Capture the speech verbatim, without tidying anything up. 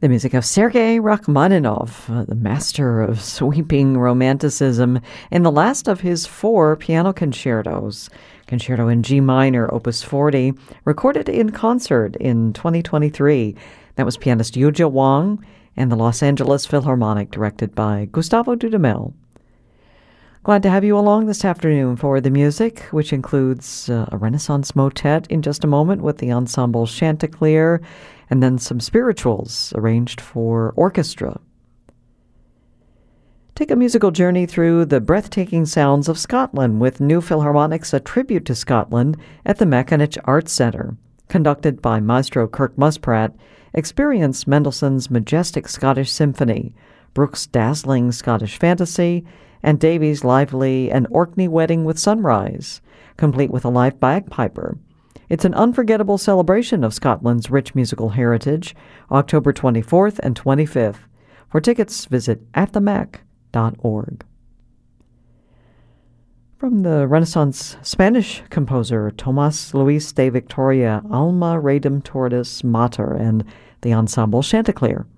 The music of Sergei Rachmaninoff, uh, the master of sweeping romanticism, in the last of his four piano concertos, Concerto in G minor, Opus forty, recorded in concert in twenty twenty-three. That was pianist Yujia Wang and the Los Angeles Philharmonic, directed by Gustavo Dudamel. Glad to have you along this afternoon for the music, which includes uh, a Renaissance motet in just a moment with the ensemble Chanticleer, and then some spirituals arranged for orchestra. Take a musical journey through the breathtaking sounds of Scotland with New Philharmonics, a tribute to Scotland at the Mackinich Arts Centre. Conducted by Maestro Kirk Musprat, experience Mendelssohn's majestic Scottish symphony, Brooks' dazzling Scottish fantasy, and Davies' lively An Orkney Wedding with Sunrise, complete with a live bagpiper. It's an unforgettable celebration of Scotland's rich musical heritage, October twenty-fourth and twenty-fifth. For tickets, visit at the mac dot org. From the Renaissance Spanish composer Tomás Luis de Victoria, Alma Redemptoris Mater, and the ensemble Chanticleer.